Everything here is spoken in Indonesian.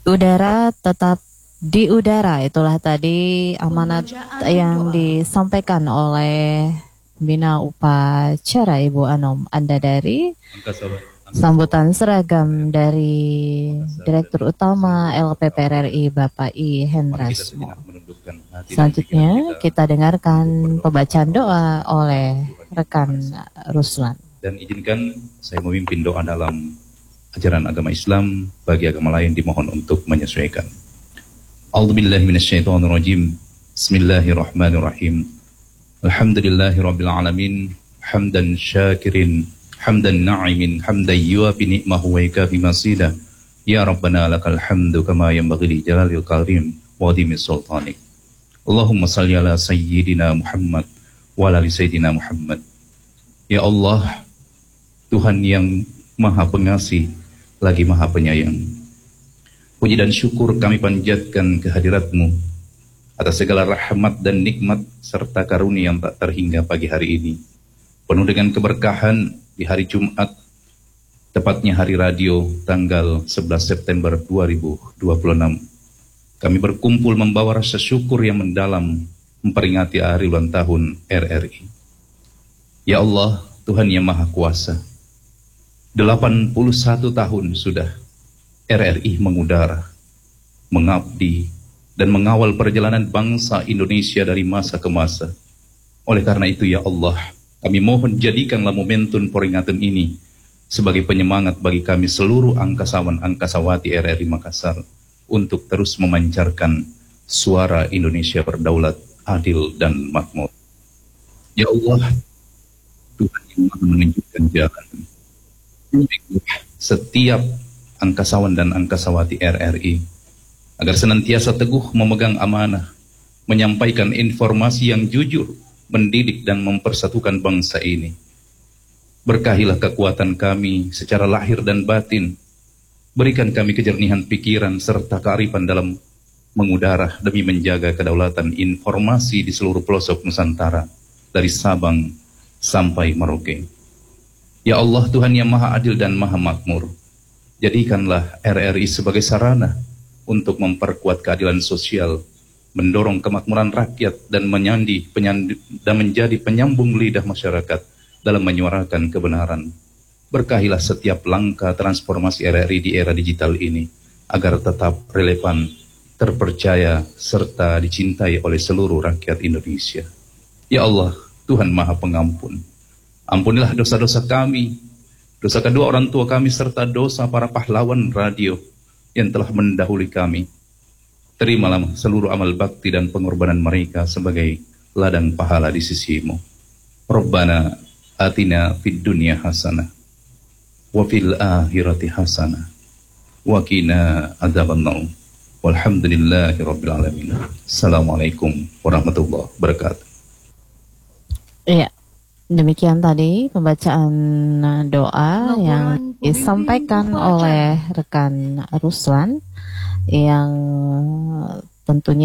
Udara tetap di udara, itulah tadi amanat yang disampaikan oleh Bina Upacara Ibu Anom. Anda dari sambutan seragam dari Direktur Utama LPPRRI Bapak I Hendrasmo. Selanjutnya kita dengarkan pembacaan doa oleh rekan Ruslan. Dan izinkan saya memimpin doa dalam ajaran agama Islam, bagi agama lain dimohon untuk menyesuaikan. A'udzubillahi minasyaitonirrajim. Bismillahirrahmanirrahim. Alhamdulillahirabbil alamin, hamdan syakirin, hamdan na'imin, hamdan yuwafi ni'mahu wa yakafi masida. Ya Rabbana lakal hamdu kama yanbaghi li jalalil karim wa adhimi sultanik. Allahumma salli ala sayyidina Muhammad wa ala ali sayyidina Muhammad. Ya Allah, Tuhan yang Maha Pengasih lagi Maha Penyayang, puji dan syukur kami panjatkan kehadirat-Mu atas segala rahmat dan nikmat serta karunia yang tak terhingga pagi hari ini, penuh dengan keberkahan di hari Jumat, tepatnya hari radio tanggal 11 September 2026. Kami berkumpul membawa rasa syukur yang mendalam memperingati hari ulang tahun RRI. Ya Allah, Tuhan yang Maha Kuasa, 81 tahun sudah RRI mengudara, mengabdi, dan mengawal perjalanan bangsa Indonesia dari masa ke masa. Oleh karena itu ya Allah, kami mohon jadikanlah momentum peringatan ini sebagai penyemangat bagi kami seluruh angkasawan-angkasawati RRI Makassar untuk terus memancarkan suara Indonesia berdaulat, adil, dan makmur. Ya Allah, Tuhan yang Maha menunjukkan jalan. Setiap angkasawan dan angkasawati RRI agar senantiasa teguh memegang amanah, menyampaikan informasi yang jujur, mendidik dan mempersatukan bangsa ini. Berkahilah kekuatan kami secara lahir dan batin. Berikan kami kejernihan pikiran serta kearifan dalam mengudara demi menjaga kedaulatan informasi di seluruh pelosok Nusantara, dari Sabang sampai Merauke. Ya Allah, Tuhan yang Maha Adil dan Maha Makmur, jadikanlah RRI sebagai sarana untuk memperkuat keadilan sosial, mendorong kemakmuran rakyat, dan menjadi penyambung lidah masyarakat dalam menyuarakan kebenaran. Berkahilah setiap langkah transformasi RRI di era digital ini, agar tetap relevan, terpercaya, serta dicintai oleh seluruh rakyat Indonesia. Ya Allah, Tuhan Maha Pengampun, ampunilah dosa-dosa kami, dosa kedua orang tua kami, serta dosa para pahlawan radio yang telah mendahului kami. Terimalah seluruh amal bakti dan pengorbanan mereka sebagai ladang pahala di sisi-Mu. Rabbana atina fid dunya hasanah wa fil akhirati hasanah wa qina adzabannar. Walhamdulillahi rabbil alamin. Assalamualaikum warahmatullahi wabarakatuh. Iya. Demikian tadi pembacaan doa yang disampaikan oleh rekan Ruslan yang tentunya